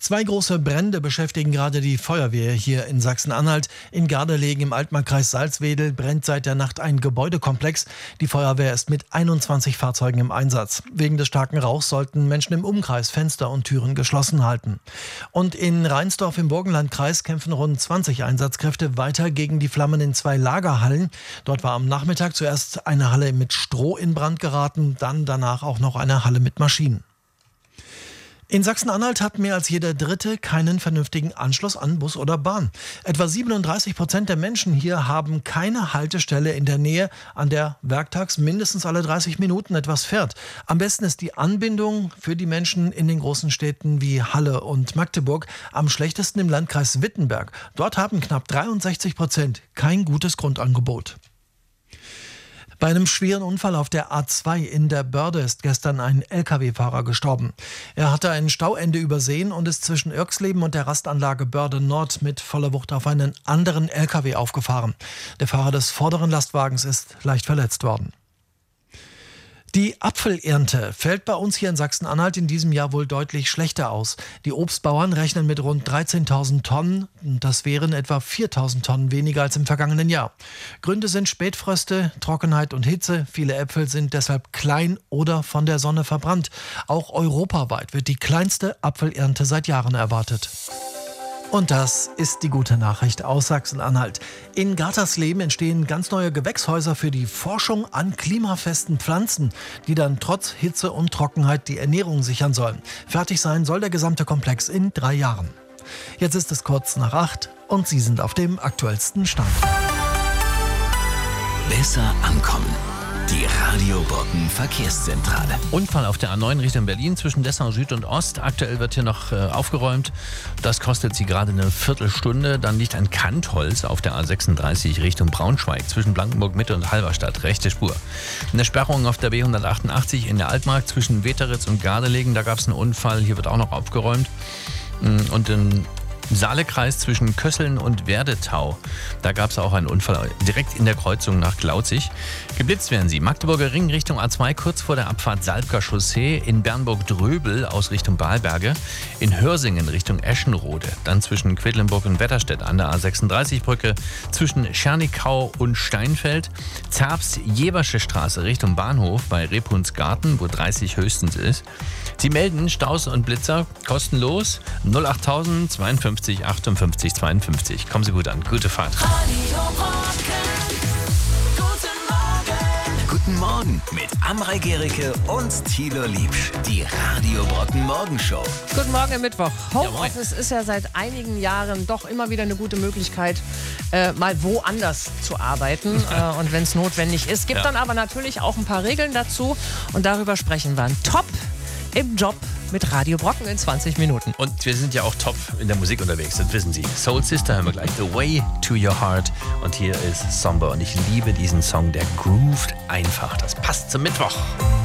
Zwei große Brände beschäftigen gerade die Feuerwehr hier in Sachsen-Anhalt. In Gardelegen im Altmarkkreis Salzwedel brennt seit der Nacht ein Gebäudekomplex. Die Feuerwehr ist mit 21 Fahrzeugen im Einsatz. Wegen des starken Rauchs sollten Menschen im Umkreis Fenster und Türen geschlossen halten. Und in Rheinsdorf im Burgenlandkreis kämpfen rund 20 Einsatzkräfte weiter gegen die Flammen in zwei Lagerhallen. Dort war am Nachmittag zuerst eine Halle mit Stroh in Brand geraten, dann danach auch noch eine Halle mit Maschinen. In Sachsen-Anhalt hat mehr als jeder Dritte keinen vernünftigen Anschluss an Bus oder Bahn. Etwa 37% der Menschen hier haben keine Haltestelle in der Nähe, an der werktags mindestens alle 30 Minuten etwas fährt. Am besten ist die Anbindung für die Menschen in den großen Städten wie Halle und Magdeburg, am schlechtesten im Landkreis Wittenberg. Dort haben knapp 63% kein gutes Grundangebot. Bei einem schweren Unfall auf der A2 in der Börde ist gestern ein Lkw-Fahrer gestorben. Er hatte ein Stauende übersehen und ist zwischen Irxleben und der Rastanlage Börde Nord mit voller Wucht auf einen anderen Lkw aufgefahren. Der Fahrer des vorderen Lastwagens ist leicht verletzt worden. Die Apfelernte fällt bei uns hier in Sachsen-Anhalt in diesem Jahr wohl deutlich schlechter aus. Die Obstbauern rechnen mit rund 13.000 Tonnen. Das wären etwa 4.000 Tonnen weniger als im vergangenen Jahr. Gründe sind Spätfröste, Trockenheit und Hitze. Viele Äpfel sind deshalb klein oder von der Sonne verbrannt. Auch europaweit wird die kleinste Apfelernte seit Jahren erwartet. Und das ist die gute Nachricht aus Sachsen-Anhalt. In Gartersleben entstehen ganz neue Gewächshäuser für die Forschung an klimafesten Pflanzen, die dann trotz Hitze und Trockenheit die Ernährung sichern sollen. Fertig sein soll der gesamte Komplex in 3 Jahren. Jetzt ist es kurz nach 8 und Sie sind auf dem aktuellsten Stand. Besser ankommen. Die Radio Brocken Verkehrszentrale. Unfall auf der A9 Richtung Berlin zwischen Dessau Süd und Ost. Aktuell wird hier noch aufgeräumt. Das kostet Sie gerade eine Viertelstunde. Dann liegt ein Kantholz auf der A36 Richtung Braunschweig zwischen Blankenburg Mitte und Halberstadt. Rechte Spur. Eine Sperrung auf der B188 in der Altmark zwischen Weteritz und Gardelegen. Da gab es einen Unfall. Hier wird auch noch aufgeräumt. Und im Saalekreis zwischen Kösseln und Werdetau. Da gab es auch einen Unfall direkt in der Kreuzung nach Glauzig. Geblitzt werden Sie. Magdeburger Ring Richtung A2 kurz vor der Abfahrt Salbker Chaussee. In Bernburg-Dröbel aus Richtung Balberge. In Hörsingen Richtung Eschenrode. Dann zwischen Quedlinburg und Wetterstedt an der A36-Brücke. Zwischen Schernikau und Steinfeld. Zerbst-Jebersche Straße Richtung Bahnhof bei Repunsgarten, wo 30 höchstens ist. Sie melden Staus und Blitzer kostenlos 08000 52 58 52. Kommen Sie gut an. Gute Fahrt. Guten Morgen mit Amrei Gericke und Thilo Liebsch. Die Radio Brocken Morgenshow. Guten Morgen am Mittwoch. Homeoffice ist ja seit einigen Jahren doch immer wieder eine gute Möglichkeit, mal woanders zu arbeiten. Und wenn es notwendig ist. Gibt dann aber natürlich auch ein paar Regeln dazu. Und darüber sprechen wir. Top im Job mit Radio Brocken in 20 Minuten. Und wir sind ja auch top in der Musik unterwegs, das wissen Sie. Soul Sister hören wir gleich. The Way to Your Heart. Und hier ist Somber. Und ich liebe diesen Song, der groovt einfach. Das passt zum Mittwoch.